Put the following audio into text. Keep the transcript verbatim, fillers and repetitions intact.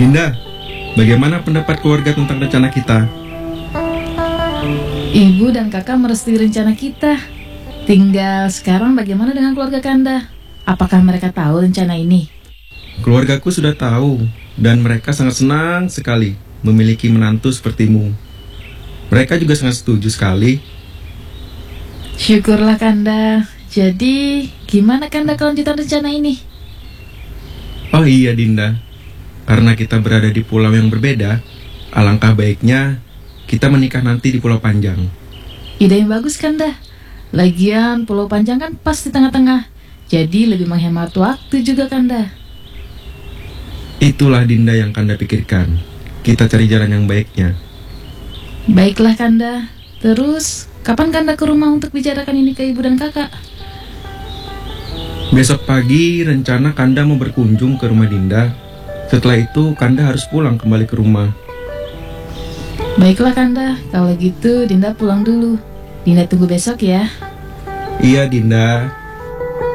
Dinda, bagaimana pendapat keluarga tentang rencana kita? Ibu dan kakak merestui rencana kita. Tinggal sekarang bagaimana dengan keluarga Kanda? Apakah mereka tahu rencana ini? Keluargaku sudah tahu, dan mereka sangat senang sekali memiliki menantu sepertimu. Mereka juga sangat setuju sekali. Syukurlah Kanda. Jadi, gimana Kanda kelanjutan rencana ini? Oh iya Dinda, karena kita berada di pulau yang berbeda, alangkah baiknya kita menikah nanti di Pulau Panjang. Ide yang bagus Kanda. Lagian Pulau Panjang kan pas di tengah-tengah, jadi lebih menghemat waktu juga Kanda. Itulah Dinda yang Kanda pikirkan. Kita cari jalan yang baiknya. Baiklah Kanda. Terus, kapan Kanda ke rumah untuk bicarakan ini ke ibu dan kakak? Besok pagi rencana Kanda mau berkunjung ke rumah Dinda. Setelah itu Kanda harus pulang kembali ke rumah. Baiklah Kanda, kalau gitu Dinda pulang dulu. Dinda tunggu besok ya. Iya Dinda.